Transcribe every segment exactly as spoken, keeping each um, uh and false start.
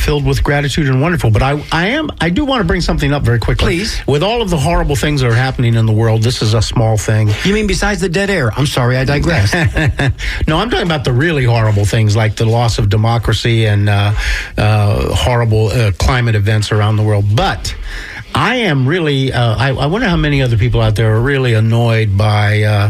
filled with gratitude and wonderful. But I, I am, I do want to bring something up very quickly. Please. With all of the horrible things that are happening in the world, this is a small thing. You mean besides the dead air? I'm sorry, I digress. No, I'm talking about the really horrible things like the loss of democracy and uh, uh, horrible uh, climate events around the world. But I am really, uh, I, I wonder how many other people out there are really annoyed by uh,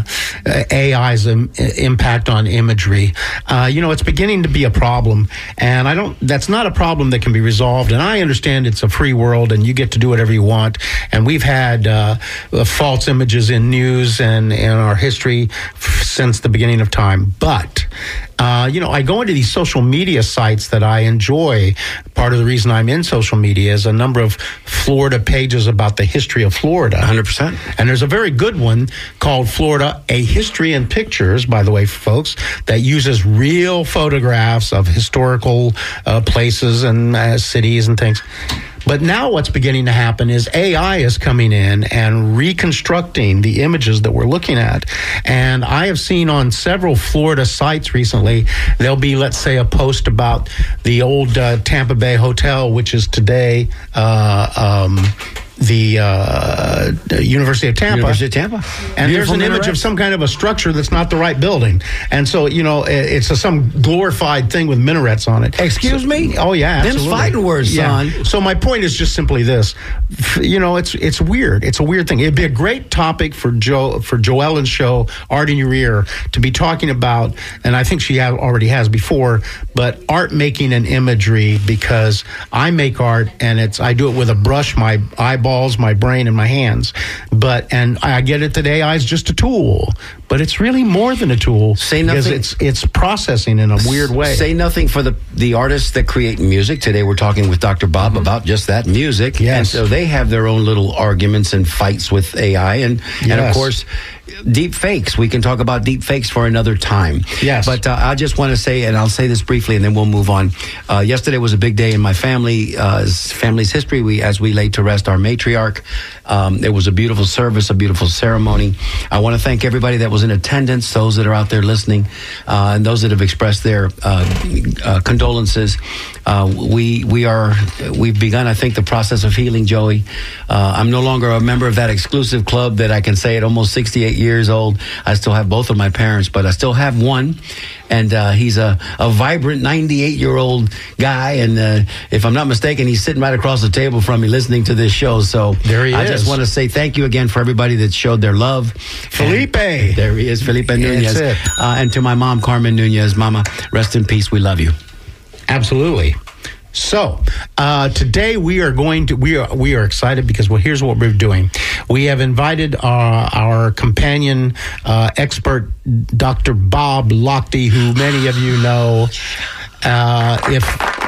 A I's im- impact on imagery. Uh, you know, it's beginning to be a problem, and I don't, that's not a problem that can be resolved. And I understand it's a free world and you get to do whatever you want. And we've had uh, false images in news and in our history f- since the beginning of time. But Uh, you know, I go into these social media sites that I enjoy. Part of the reason I'm in social media is a number of Florida pages about the history of Florida. one hundred percent. And there's a very good one called Florida, A History in Pictures, by the way, folks, that uses real photographs of historical uh, places and uh, cities and things. But now what's beginning to happen is A I is coming in and reconstructing the images that we're looking at. And I have seen on several Florida sites recently, there'll be, let's say, a post about the old uh, Tampa Bay Hotel, which is today uh, um, the uh, University of Tampa. University of Tampa. And Beautiful there's an image minaret. of some kind of a structure that's not the right building. And so, you know, it's a, some glorified thing with minarets on it. Excuse so, me? Oh, yeah, Them's absolutely. fighting words, Yeah. son. So my point is just simply this. You know, it's it's weird. It's a weird thing. It'd be a great topic for Joe for Joellen's show, Art in Your Ear, to be talking about, and I think she have, already has before, but art making and imagery, because I make art and it's I do it with a brush, my eyeballs, my brain, and my hands. But and I get it that A I is just a tool, but it's really more than a tool. Say because nothing. It's it's processing in a weird way. Say nothing for the the artists that create music. Today we're talking with Doctor Bob mm-hmm. about just that music. Yes. And so they have their own little arguments and fights with A I. And, yes. and of course, deep fakes. We can talk about deep fakes for another time. Yes. But uh, I just want to say, and I'll say this briefly and then we'll move on. Uh, yesterday was a big day in my family, uh, family's history. We, as we laid to rest our matriarch, um, it was a beautiful service, a beautiful ceremony. I want to thank everybody that was in attendance, those that are out there listening, uh, and those that have expressed their uh, uh, condolences. Uh, we we are we've begun, I think, the process of healing, Joey. Uh, I'm no longer a member of that exclusive club that I can say at almost sixty-eight years old. I still have both of my parents, but I still have one, and uh, he's a, a vibrant ninety-eight year old guy. And uh, if I'm not mistaken, he's sitting right across the table from me, listening to this show. So there he I is. just want to say thank you again for everybody that showed their love. Felipe, and there he is, Felipe Nunez, it. uh, and to my mom, Carmen Nunez. Mama, rest in peace. We love you. Absolutely. So uh, today we are going to we are we are excited because well here's what we're doing. We have invited our our companion uh, expert, Doctor Bob Lochte, who many of you know. Uh, if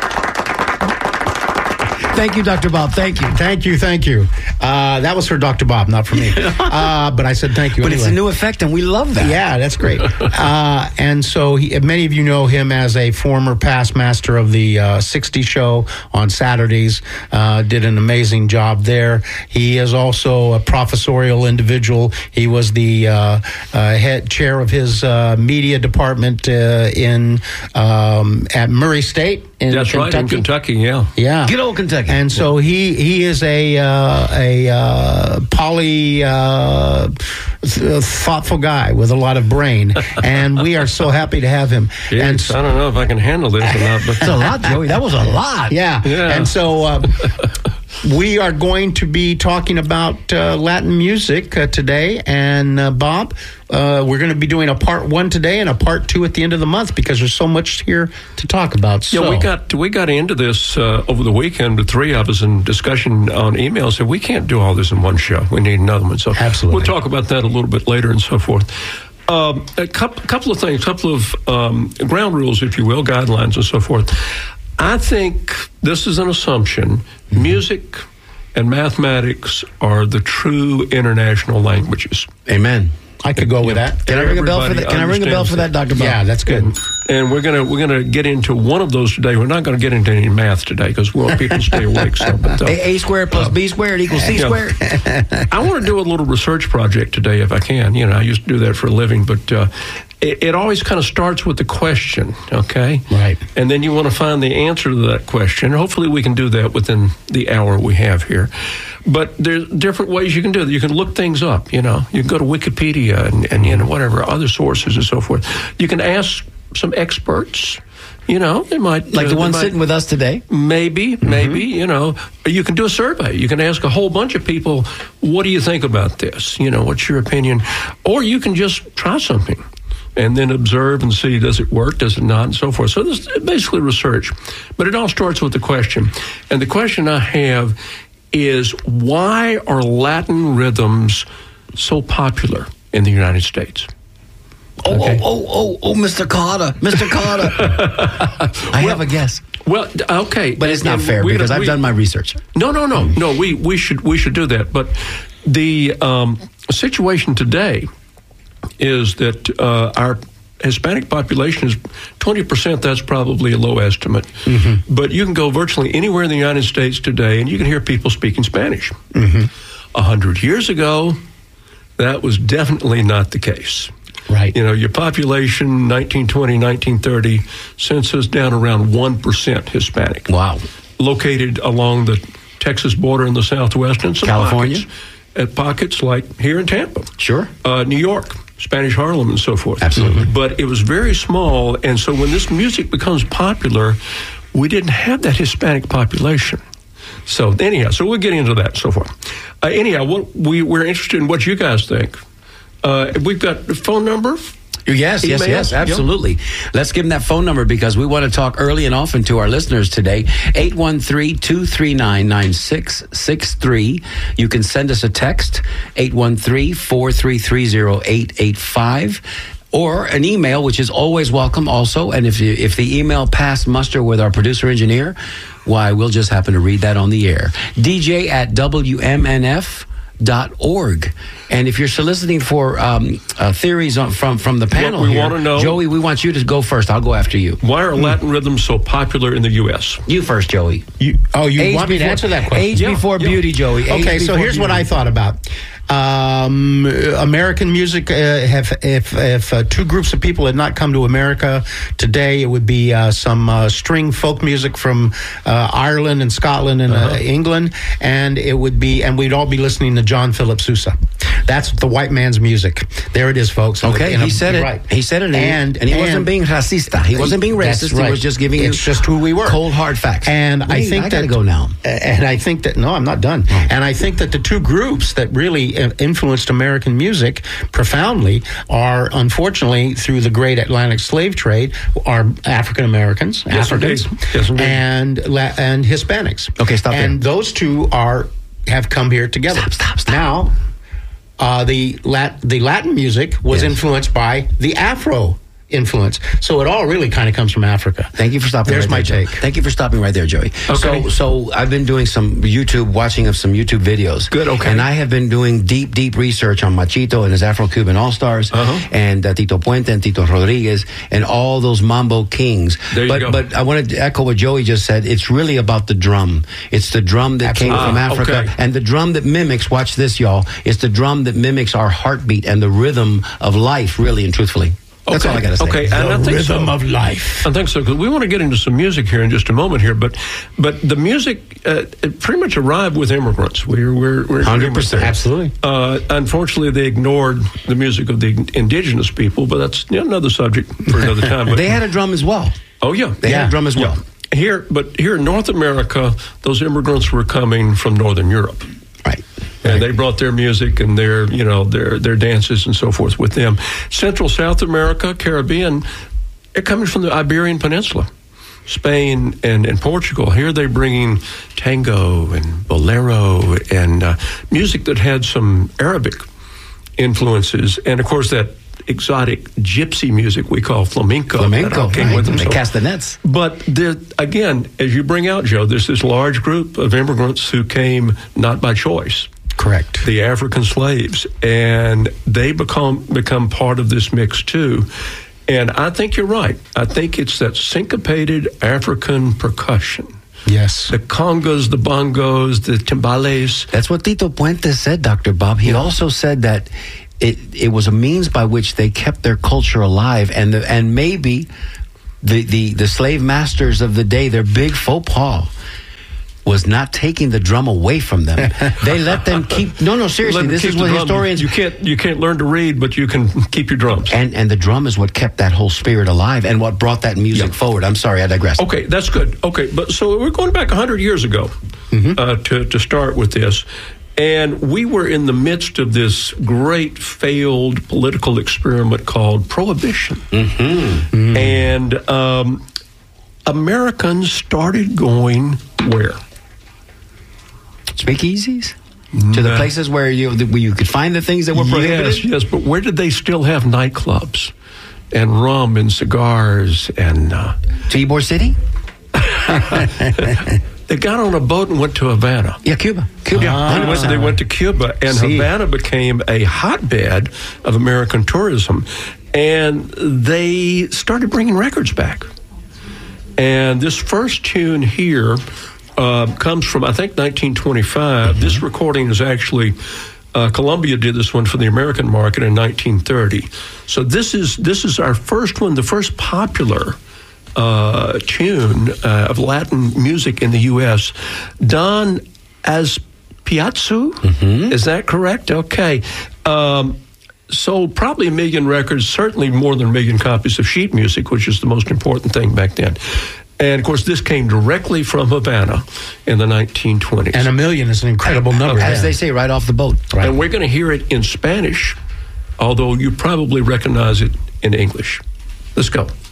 Thank you, Doctor Bob. Thank you. Thank you. Thank you. Uh, that was for Doctor Bob, not for me. Uh, but I said thank you But anyway. it's a new effect, and we love that. Yeah, that's great. uh, and so he, many of you know him as a former past master of the uh, sixty show on Saturdays. Uh, did an amazing job there. He is also a professorial individual. He was the uh, uh, head chair of his uh, media department uh, in um, at Murray State. In That's Kentucky. right, in Kentucky, yeah. Yeah. Good old Kentucky. And so he he is a uh, a uh, poly uh, th- thoughtful guy with a lot of brain, and we are so happy to have him. Jeez, and so, I don't know if I can handle this or not, but That's a lot, Joey. That was a lot. yeah. Yeah. And so uh, we are going to be talking about uh, Latin music uh, today, and uh, Bob, uh, we're going to be doing a part one today and a part two at the end of the month because there's so much here to talk about. So. yeah, we got we got into this uh, over the weekend. The three of us in discussion on email said we can't do all this in one show. We need another one. So Absolutely. we'll talk about that a little bit later and so forth. Um, a couple, couple of things, couple of um, ground rules, if you will, guidelines and so forth. I think this is an assumption. Mm-hmm. Music and mathematics are the true international languages. Amen. I could go with that. Can I ring a bell for Everybody that? Can I ring a bell for that, understands Doctor Bob? Yeah, that's good. And, and we're gonna we're gonna get into one of those today. We're not going to get into any math today because we want people to stay awake. So, but, uh, A, A squared plus B squared equals C yeah. squared. I want to do a little research project today if I can. You know, I used to do that for a living, but uh, it, it always kind of starts with the question, okay? Right. And then you want to find the answer to that question. Hopefully we can do that within the hour we have here. But there's different ways you can do it. You can look things up, you know. You can go to Wikipedia and, and you know, whatever, other sources and so forth. You can ask some experts. You know, they might... Like uh, the one might, sitting with us today? Maybe, mm-hmm. maybe, you know. You can do a survey. You can ask a whole bunch of people, what do you think about this? You know, what's your opinion? Or you can just try something and then observe and see, does it work, does it not, and so forth. So this is basically research. But it all starts with the question. And the question I have is, why are Latin rhythms so popular in the United States? Oh, Okay. oh, oh, oh, oh, Mister Carter, Mister Carter. I have a guess. Well, okay. But it's not And fair we- because I've we- done my research. No, no, no, no. We we should we should do that. But the um, situation today is that uh, our Hispanic population is twenty percent. That's probably a low estimate. Mm-hmm. But you can go virtually anywhere in the United States today, and you can hear people speaking Spanish. A mm-hmm. hundred years ago, that was definitely not the case. Right. You know, your population, nineteen twenty, nineteen thirty, census down around one percent Hispanic. Wow. Located along the Texas border in the southwest and some California? pockets, at pockets like here in Tampa. Sure. Uh, New York, Spanish Harlem, and so forth. Absolutely. But it was very small, and so when this music becomes popular, we didn't have that Hispanic population. So anyhow, so we'll get into that and so forth. Uh, anyhow, what we, we're interested in what you guys think. Uh, we've got the phone number. Yes, yes, Email? yes, absolutely. Yep. Let's give them that phone number because we want to talk early and often to our listeners today. eight one three, two three nine, nine six six three. You can send us a text, eight one three, four three three, zero eight eight five. Or an email, which is always welcome also. And if you, if the email passed muster with our producer engineer, why, we'll just happen to read that on the air. D J at W M N F dot org. And if you're soliciting for um, uh, theories on, from from the panel we here, want to know, Joey, we want you to go first. I'll go after you. Why are Latin rhythms so popular in the U S? You first, Joey. You, oh, you Age want me to before- answer that question? Age Yeah, before yeah. beauty, Joey. Age Okay, so before here's what beauty. I thought about. Um, American music, uh, have, if if uh, two groups of people had not come to America today, it would be uh, some uh, string folk music from uh, Ireland and Scotland and uh, Uh-huh. England, and it would be, and we'd all be listening to John Philip Sousa. That's the white man's music. There it is, folks. In Okay, a- in he a- said it. Right. He said it, and, and and he wasn't being racista. He wasn't being That's racist. right. He was just giving It's you just who we were. cold, hard facts. And I Wait, think I that gotta go now. And I think that no, I'm not done. Oh. And I think that the two groups that really uh, influenced American music profoundly are, unfortunately, through the great Atlantic slave trade, are African Americans, Yes, Africans, indeed. Yes, indeed. and La- and Hispanics. Okay, stop And there. those two are have come here together. Stop, stop, stop. Now, uh, the Lat- the Latin music was Yes. influenced by the Afro influence. So it all really kind of comes from Africa. Thank you for stopping. There's right my there, take. Joe. Thank you for stopping right there, Joey. Okay. So, so I've been doing some YouTube watching of some YouTube videos. Good, okay. And I have been doing deep, deep research on Machito and his Afro-Cuban All-Stars, Uh-huh. and uh, Tito Puente and Tito Rodriguez, and all those Mambo Kings. There you but, go. But I wanted to echo what Joey just said. It's really about the drum. It's the drum that came Absolutely. from Ah, Africa, okay. and the drum that mimics. Watch this, y'all. It's the drum that mimics our heartbeat and the rhythm of life, really and truthfully. That's okay. all I got to say. Okay, and I think so. of life. I think so, because we want to get into some music here in just a moment here, but but the music uh, it pretty much arrived with immigrants. We're we're we're one hundred percent. Absolutely. Uh, unfortunately, they ignored the music of the indigenous people, but that's you know, another subject for another time. But, They had a drum as well. oh yeah, They had Yeah. a drum as well. Yeah. Here, but here in North America, those immigrants were coming from Northern Europe. Right. And they brought their music and their, you know, their their dances and so forth with them. Central South America, Caribbean, they're coming from the Iberian Peninsula, Spain and, and Portugal. Here they're bringing tango and bolero and uh, music that had some Arabic influences, and of course that exotic gypsy music we call flamenco. that Flamenco. all came Right. with them. They So- castanets. but there, again, as you bring out, Joe, there's this large group of immigrants who came not by choice, Correct. the African slaves, and they become become part of this mix too. And I think you're right. I think it's that syncopated African percussion. Yes. The congas, the bongos, the timbales. That's what Tito Puente said, Doctor Bob. He also said that it it was a means by which they kept their culture alive, and the, and maybe the, the the slave masters of the day, their big faux pas was not taking the drum away from them. They let them keep. No, no, seriously. This is what historians. You can't you can't learn to read, but you can keep your drums. And and the drum is what kept that whole spirit alive, and what brought that music yeah. forward. I'm sorry, I digress. Okay, that's good. Okay, but so we're going back a hundred years ago mm-hmm. uh, to to start with this. And we were in the midst of this great failed political experiment called Prohibition. Mm-hmm. Mm-hmm. And um, Americans started going where? Speakeasies? To the places where you where you could find the things that were prohibited? Yes, yes, but where did they still have nightclubs and rum and cigars and... Uh, to Ybor City? They got on a boat and went to Havana. Yeah, Cuba. Cuba. Yeah, they, went, they went to Cuba, and See. Havana became a hotbed of American tourism. And they started bringing records back. And this first tune here... Uh, comes from, I think, nineteen twenty-five. Mm-hmm. This recording is actually, uh, Columbia did this one for the American market in nineteen thirty. So this is this is our first one, the first popular uh, tune uh, of Latin music in the U S Don Azpiazu, mm-hmm. is that correct? Okay. Um, sold probably a million records, certainly more than a million copies of sheet music, which is the most important thing back then. And, of course, this came directly from Havana in the nineteen twenties. And a million is an incredible number. As yeah. they say, right off the boat. Right. And we're going to hear it in Spanish, although you probably recognize it in English. Let's go.